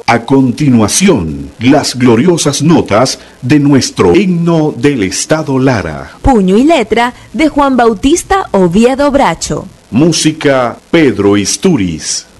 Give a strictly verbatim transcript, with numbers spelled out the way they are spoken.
A continuación, las gloriosas notas de nuestro himno del Estado Lara. Puño y letra de Juan Bautista Oviedo Bracho. Música Pedro Isturiz.